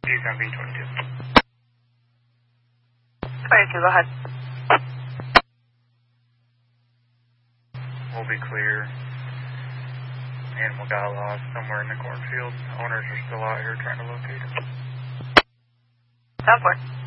He's on B22. 22, go ahead. We'll be clear. Animal got lost somewhere in the cornfield. Owners are still out here trying to locate him. 10-4.